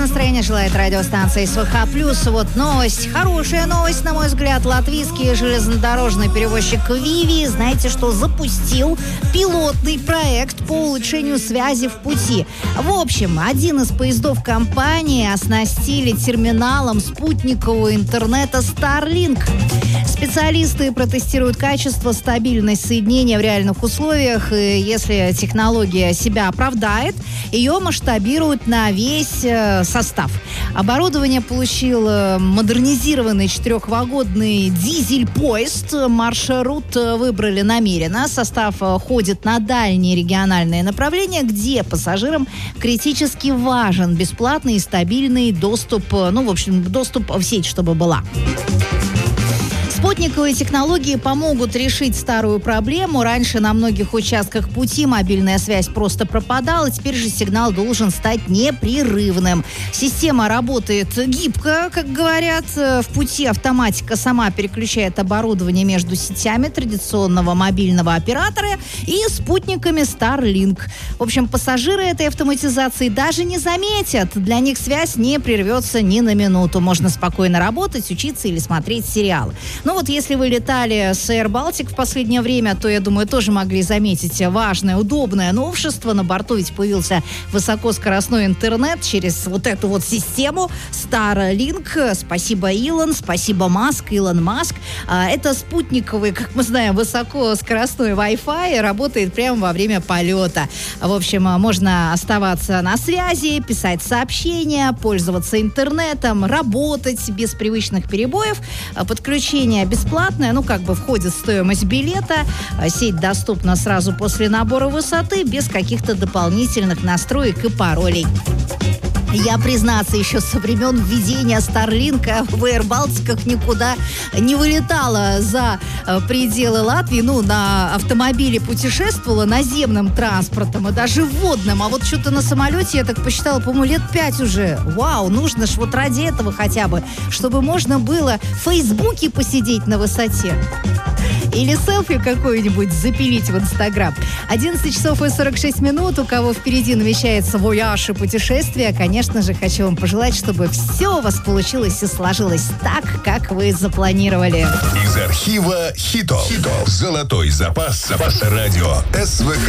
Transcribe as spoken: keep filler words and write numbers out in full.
настроения желает радиостанция СВХ+. Вот новость, хорошая новость, на мой взгляд. Латвийский железнодорожный перевозчик Виви, знаете что, запустил пилотный проект по улучшению связи в пути. В общем, один из поездов компании оснастили терминалом спутникового интернета Starlink. Специалисты протестируют качество, стабильность соединения в реальных условиях. И если технология себя оправдает, ее масштабируют на весь э, состав. Оборудование получил э, модернизированный четырехвагонный дизель-поезд. Маршрут э, выбрали намеренно. Состав э, ходит на дальние региональные направления, где пассажирам критически важен бесплатный и стабильный доступ, э, ну, в общем, доступ в сеть, чтобы была. Спутниковые технологии помогут решить старую проблему. Раньше на многих участках пути мобильная связь просто пропадала. Теперь же сигнал должен стать непрерывным. Система работает гибко, как говорят. В пути автоматика сама переключает оборудование между сетями традиционного мобильного оператора и спутниками Starlink. В общем, пассажиры этой автоматизации даже не заметят. Для них связь не прервется ни на минуту. Можно спокойно работать, учиться или смотреть сериалы. Ну вот, если вы летали с Air Baltic в последнее время, то, я думаю, тоже могли заметить важное, удобное новшество. На борту ведь появился высокоскоростной интернет через вот эту вот систему Starlink. Спасибо, Илон, спасибо, Маск, Илон Маск. Это спутниковый, как мы знаем, высокоскоростной Wi-Fi, работает прямо во время полета. В общем, можно оставаться на связи, писать сообщения, пользоваться интернетом, работать без привычных перебоев. Подключение бесплатная, ну, как бы входит в стоимость билета. Сеть доступна сразу после набора высоты, без каких-то дополнительных настроек и паролей. Я, признаться, еще со времен введения Старлинка в Air Baltic никуда не вылетала за пределы Латвии. Ну, на автомобиле путешествовала, наземным транспортом и даже водным. А вот что-то на самолете, я так посчитала, по-моему, лет пять уже. Вау, нужно ж вот ради этого хотя бы, чтобы можно было в Фейсбуке посидеть на высоте. Или селфи какое-нибудь запилить в Инстаграм. одиннадцать часов и сорок шесть минут. У кого впереди намечается вояж и путешествие, конечно же, хочу вам пожелать, чтобы все у вас получилось и сложилось так, как вы запланировали. Из архива хитов. Хитов. Золотой запас запаса радио СВК.